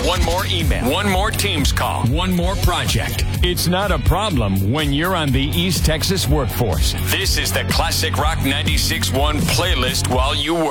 one more email, one more Teams call, one more project. It's not a problem when you're on the East Texas workforce. This is the Classic Rock 96.1 playlist while you work.